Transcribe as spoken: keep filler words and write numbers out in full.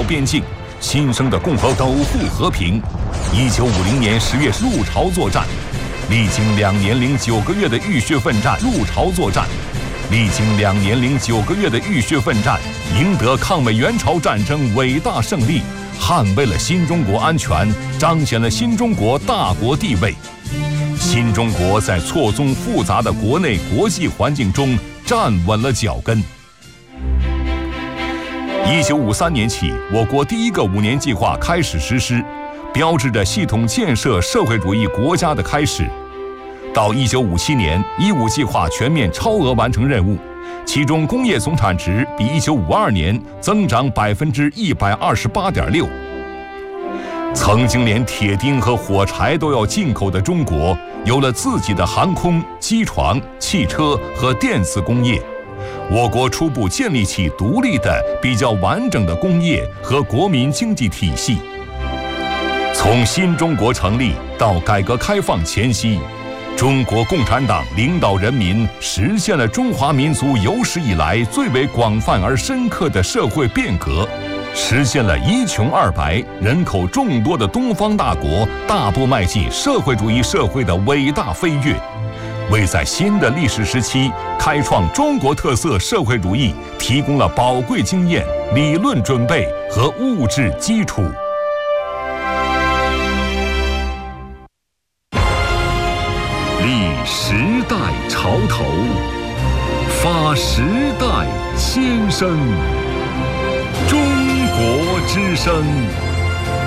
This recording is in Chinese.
边境，新生的共和守护和平。一九五零年十月入朝作战，历经两年零九个月的浴血奋战，入朝作战，历经两年零九个月的浴血奋战，赢得抗美援朝战争伟大胜利，捍卫了新中国安全，彰显了新中国大国地位。新中国在错综复杂的国内国际环境中站稳了脚跟。一九五三年起，我国第一个五年计划开始实施，标志着系统建设社会主义国家的开始。到一九五七年，一五计划全面超额完成任务，其中工业总产值比一九五二年增长百分之一百二十八点六。曾经连铁钉和火柴都要进口的中国，有了自己的航空、机床、汽车和电子工业。我国初步建立起独立的、比较完整的工业和国民经济体系。从新中国成立到改革开放前夕，中国共产党领导人民实现了中华民族有史以来最为广泛而深刻的社会变革，实现了一穷二白、人口众多的东方大国大步迈进社会主义社会的伟大飞跃，为在新的历史时期开创中国特色社会主义提供了宝贵经验、理论准备和物质基础。立时代潮头，发时代先声。中国之声。